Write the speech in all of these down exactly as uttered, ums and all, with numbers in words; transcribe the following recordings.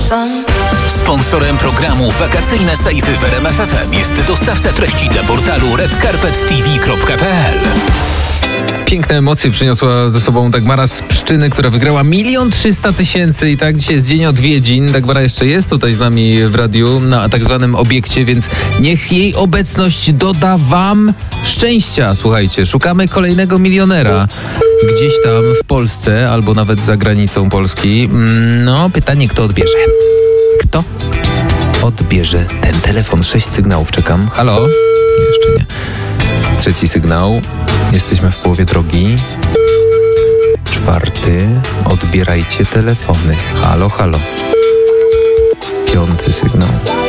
Sponsorem programu Wakacyjne Sejfy w R M F F M jest dostawca treści dla portalu red carpet t v kropka p l. Piękne emocje przyniosła ze sobą Dagmara z Pszczyny, która wygrała milion trzysta tysięcy i tak dzisiaj jest dzień odwiedzin. Dagmara jeszcze jest tutaj z nami w radiu na tak zwanym obiekcie, więc niech jej obecność doda wam szczęścia. Słuchajcie, szukamy kolejnego milionera gdzieś tam w Polsce albo nawet za granicą Polski. No, pytanie, kto odbierze? Kto odbierze ten telefon? Sześć sygnałów czekam. Halo? Jeszcze nie. Trzeci sygnał. Jesteśmy w połowie drogi. Czwarty. Odbierajcie telefony. Halo, halo. Piąty sygnał.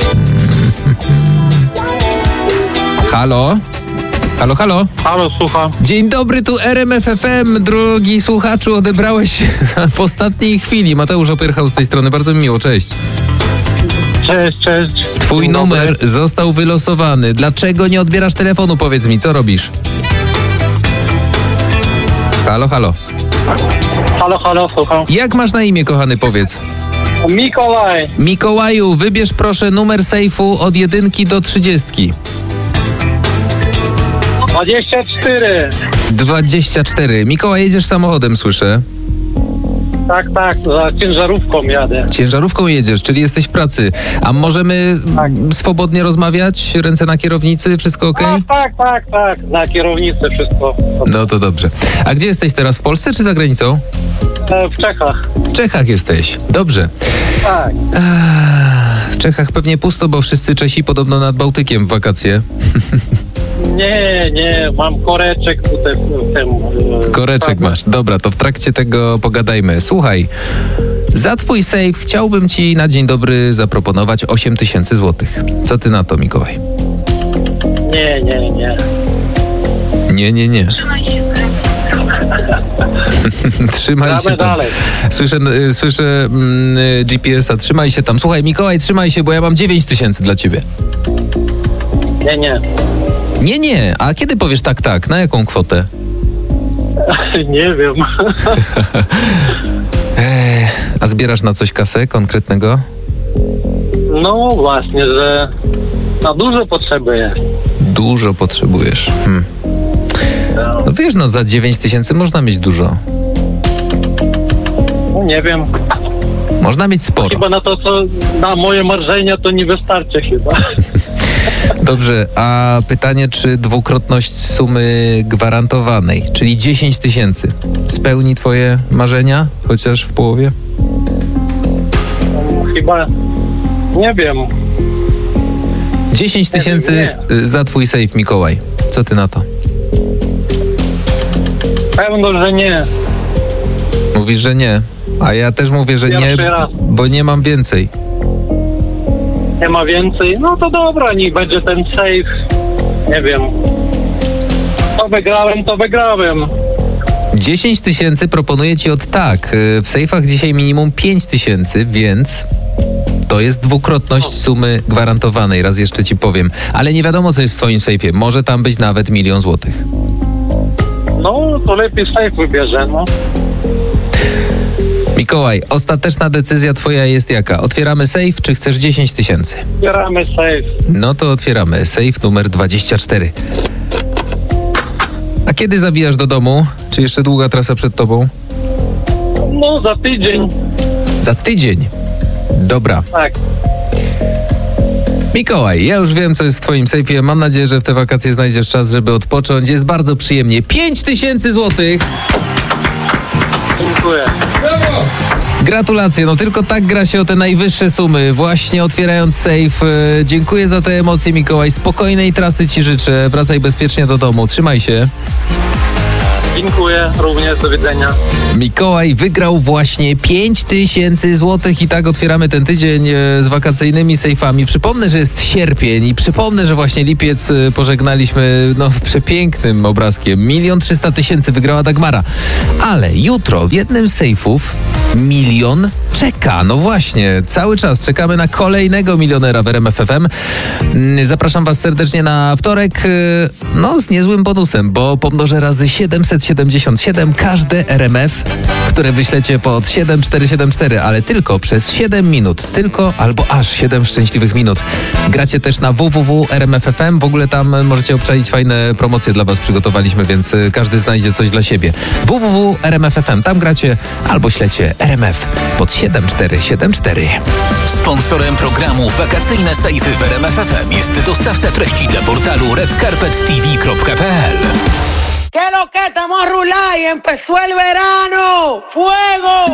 Halo? Halo, halo? Halo, słucham. Dzień dobry, tu R M F F M. Drogi słuchaczu, odebrałeś w ostatniej chwili. Mateusz Opyrchał z tej strony. Bardzo mi miło, cześć. Cześć, cześć. Twój Dzień numer dobry. został wylosowany. Dlaczego nie odbierasz telefonu? Powiedz mi, co robisz? Halo, halo. Halo, halo, słucham. Jak masz na imię, kochany, powiedz? Mikołaj. Mikołaju, wybierz proszę numer sejfu od jedynki do trzydziestki. dwadzieścia cztery. dwadzieścia cztery. Mikołaj, jedziesz samochodem, słyszę. Tak, tak, za ciężarówką jadę. Ciężarówką jedziesz, czyli jesteś w pracy. A możemy Tak. swobodnie rozmawiać? Ręce na kierownicy? Wszystko okej? A, tak, tak, tak, na kierownicy wszystko. No to dobrze. A gdzie jesteś teraz? W Polsce czy za granicą? E, W Czechach. W Czechach jesteś. Dobrze. Tak. W Czechach pewnie pusto, bo wszyscy Czesi podobno nad Bałtykiem w wakacje. Nie, nie, mam koreczek tutaj w tym. e, Koreczek tak. masz. Dobra, to w trakcie tego pogadajmy. Słuchaj, za twój sejf chciałbym ci na dzień dobry zaproponować osiem tysięcy złotych. Co ty na to, Mikołaj? Nie, nie, nie. Nie, nie, nie. Trzymaj Gramy się tam. dalej. Słyszę, y, słyszę mm, y, G P S a. Trzymaj się tam. Słuchaj, Mikołaj, trzymaj się, bo ja mam dziewięć tysięcy dla ciebie. Nie, nie. Nie, nie. A kiedy powiesz tak, tak? Na jaką kwotę? Nie wiem. Eee, a zbierasz na coś kasę konkretnego? No właśnie, że na dużo potrzeby jest. Dużo potrzebujesz. Hmm. No wiesz, no za dziewięć tysięcy można mieć dużo. No nie wiem. Można mieć sporo. Chyba na to, co na moje marzenia, to nie wystarczy chyba. Dobrze, a pytanie, czy dwukrotność sumy gwarantowanej, czyli dziesięć tysięcy, spełni twoje marzenia, chociaż w połowie? Chyba, nie wiem. dziesięć tysięcy nie. za twój sejf, Mikołaj. Co ty na to? Pewno, że nie. Mówisz, że nie. A ja też mówię, że nie, Pierwszy raz. bo nie mam więcej. Nie ma więcej. No to dobra, niech będzie ten safe. Nie wiem. To wygrałem, to wygrałem. dziesięć tysięcy proponuję ci od tak. W sejfach dzisiaj minimum pięć tysięcy, więc to jest dwukrotność sumy gwarantowanej. Raz jeszcze ci powiem. Ale nie wiadomo, co jest w twoim sejfie. Może tam być nawet milion złotych. No, to lepiej safe wybierze, no. Mikołaj, ostateczna decyzja twoja jest jaka? Otwieramy sejf, czy chcesz dziesięć tysięcy? Otwieramy safe. No to otwieramy. Sejf numer dwadzieścia cztery. A kiedy zabijasz do domu? Czy jeszcze długa trasa przed tobą? No, za tydzień. Za tydzień. Dobra. Tak. Mikołaj, ja już wiem, co jest w twoim sejfie. Mam nadzieję, że w te wakacje znajdziesz czas, żeby odpocząć. Jest bardzo przyjemnie. pięć tysięcy złotych. Dziękuję. Gratulacje, no tylko tak gra się o te najwyższe sumy, właśnie otwierając sejf. E, dziękuję za te emocje, Mikołaj. Spokojnej trasy ci życzę. Wracaj bezpiecznie do domu. Trzymaj się. Dziękuję również, do widzenia. Mikołaj wygrał właśnie pięć tysięcy złotych i tak otwieramy ten tydzień e, z wakacyjnymi sejfami. Przypomnę, że jest sierpień i przypomnę, że właśnie lipiec e, pożegnaliśmy no przepięknym obrazkiem. Milion trzysta tysięcy wygrała Dagmara. Ale jutro w jednym z sejfów milion czeka. No właśnie, cały czas czekamy na kolejnego milionera w R M F F M. Zapraszam was serdecznie na wtorek, e, no z niezłym bonusem, bo pomnożę razy siedemset siedemset siedemdziesiąt siedem każde R M F, które wyślecie pod siedem cztery siedem cztery, ale tylko przez siedem minut. Tylko albo aż siedem szczęśliwych minut. Gracie też na w w w kropka r m f kropka f m. W ogóle tam możecie obczaić fajne promocje dla was przygotowaliśmy, więc każdy znajdzie coś dla siebie. w w w kropka r m f kropka f m. Tam gracie albo ślecie R M F pod siedem cztery siedem cztery. Sponsorem programu Wakacyjne Sejfy w R M F F M jest dostawca treści dla portalu red carpet t v kropka p l. ¿Qué lo que estamos a rular y empezó el verano? ¡Fuego!